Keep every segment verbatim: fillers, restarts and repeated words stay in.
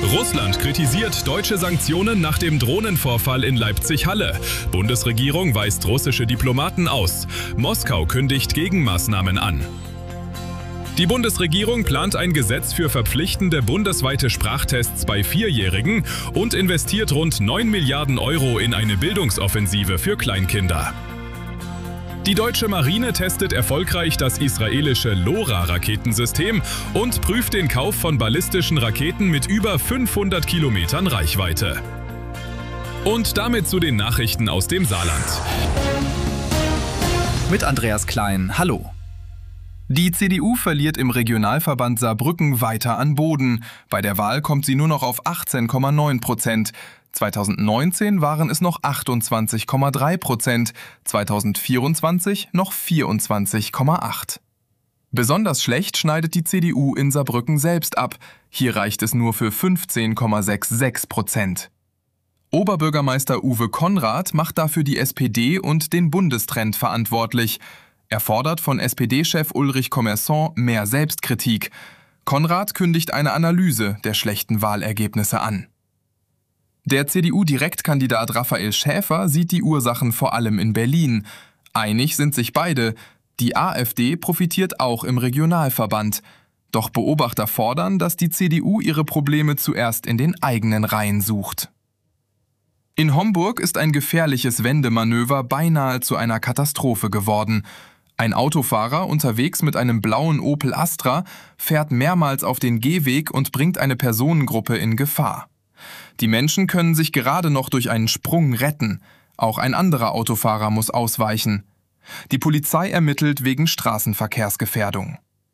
Russland kritisiert deutsche Sanktionen nach dem Drohnenvorfall in Leipzig-Halle. Bundesregierung weist russische Diplomaten aus. Moskau kündigt Gegenmaßnahmen an. Die Bundesregierung plant ein Gesetz für verpflichtende bundesweite Sprachtests bei Vierjährigen und investiert rund neun Milliarden Euro in eine Bildungsoffensive für Kleinkinder. Die deutsche Marine testet erfolgreich das israelische LoRa-Raketensystem und prüft den Kauf von ballistischen Raketen mit über fünfhundert Kilometern Reichweite. Und damit zu den Nachrichten aus dem Saarland. Mit Andreas Klein, hallo. Die C D U verliert im Regionalverband Saarbrücken weiter an Boden. Bei der Wahl kommt sie nur noch auf achtzehn Komma neun Prozent. zweitausendneunzehn waren es noch achtundzwanzig Komma drei Prozent, zweitausendvierundzwanzig noch vierundzwanzig Komma acht. Besonders schlecht schneidet die C D U in Saarbrücken selbst ab. Hier reicht es nur für fünfzehn Komma sechsundsechzig Prozent. Oberbürgermeister Uwe Konrad macht dafür die S P D und den Bundestrend verantwortlich. Er fordert von S P D-Chef Ulrich Commerçon mehr Selbstkritik. Konrad kündigt eine Analyse der schlechten Wahlergebnisse an. Der C D U-Direktkandidat Raphael Schäfer sieht die Ursachen vor allem in Berlin. Einig sind sich beide. Die AfD profitiert auch im Regionalverband. Doch Beobachter fordern, dass die C D U ihre Probleme zuerst in den eigenen Reihen sucht. In Homburg ist ein gefährliches Wendemanöver beinahe zu einer Katastrophe geworden. Ein Autofahrer, unterwegs mit einem blauen Opel Astra, fährt mehrmals auf den Gehweg und bringt eine Personengruppe in Gefahr. Die Menschen können sich gerade noch durch einen Sprung retten. Auch ein anderer Autofahrer muss ausweichen. Die Polizei ermittelt wegen Straßenverkehrsgefährdung.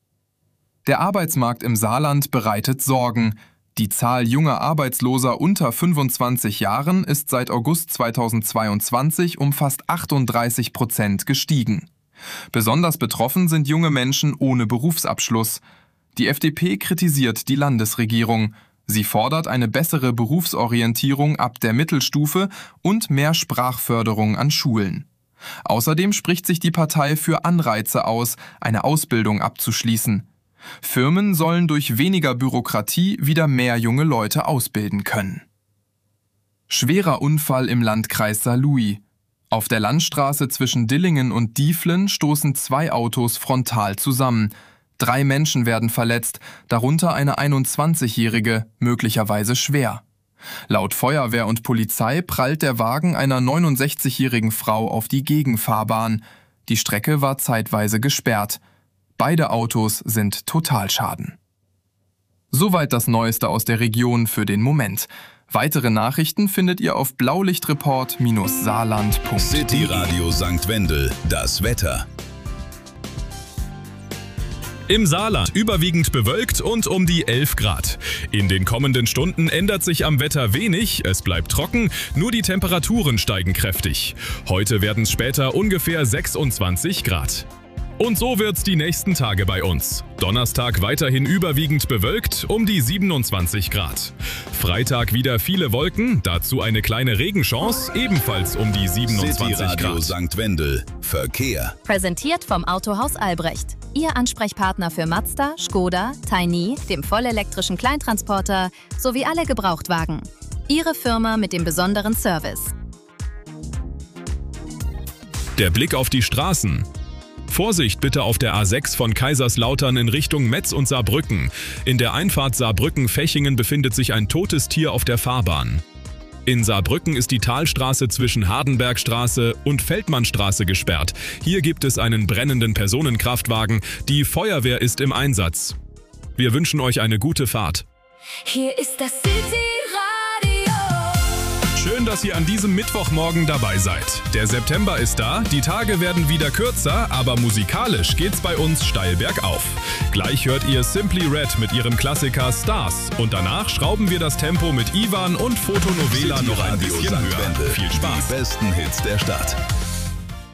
Der Arbeitsmarkt im Saarland bereitet Sorgen. Die Zahl junger Arbeitsloser unter fünfundzwanzig Jahren ist seit August zweitausendzweiundzwanzig um fast achtunddreißig Prozent gestiegen. Besonders betroffen sind junge Menschen ohne Berufsabschluss. Die F D P kritisiert die Landesregierung. Sie fordert eine bessere Berufsorientierung ab der Mittelstufe und mehr Sprachförderung an Schulen. Außerdem spricht sich die Partei für Anreize aus, eine Ausbildung abzuschließen. Firmen sollen durch weniger Bürokratie wieder mehr junge Leute ausbilden können. Schwerer Unfall im Landkreis Saarlouis. Auf der Landstraße zwischen Dillingen und Dieflen stoßen zwei Autos frontal zusammen. Drei Menschen werden verletzt, darunter eine einundzwanzigjährige, möglicherweise schwer. Laut Feuerwehr und Polizei prallt der Wagen einer neunundsechzigjährigen Frau auf die Gegenfahrbahn. Die Strecke war zeitweise gesperrt. Beide Autos sind Totalschaden. Soweit das Neueste aus der Region für den Moment. Weitere Nachrichten findet ihr auf blaulichtreport Bindestrich saarland Punkt de. City Radio Sankt Wendel, das Wetter. Im Saarland überwiegend bewölkt und um die elf Grad. In den kommenden Stunden ändert sich am Wetter wenig, es bleibt trocken, nur die Temperaturen steigen kräftig. Heute werden es später ungefähr sechsundzwanzig Grad. Und so wird's die nächsten Tage bei uns. Donnerstag weiterhin überwiegend bewölkt, um die siebenundzwanzig Grad. Freitag wieder viele Wolken, dazu eine kleine Regenchance, ebenfalls um die siebenundzwanzig Grad. City Radio Sankt Wendel, Verkehr. Präsentiert vom Autohaus Albrecht. Ihr Ansprechpartner für Mazda, Skoda, Tiny, dem vollelektrischen Kleintransporter sowie alle Gebrauchtwagen. Ihre Firma mit dem besonderen Service. Der Blick auf die Straßen. Vorsicht bitte auf der A sechs von Kaiserslautern in Richtung Metz und Saarbrücken. In der Einfahrt Saarbrücken-Fechingen befindet sich ein totes Tier auf der Fahrbahn. In Saarbrücken ist die Talstraße zwischen Hardenbergstraße und Feldmannstraße gesperrt. Hier gibt es einen brennenden Personenkraftwagen. Die Feuerwehr ist im Einsatz. Wir wünschen euch eine gute Fahrt. Hier ist das City Radio. Schön, dass ihr an diesem Mittwochmorgen dabei seid. Der September ist da, die Tage werden wieder kürzer, aber musikalisch geht's bei uns steil bergauf. Gleich hört ihr Simply Red mit ihrem Klassiker Stars und danach schrauben wir das Tempo mit Ivan und Fotonovela noch ein bisschen höher. Viel Spaß. Die besten Hits der Stadt.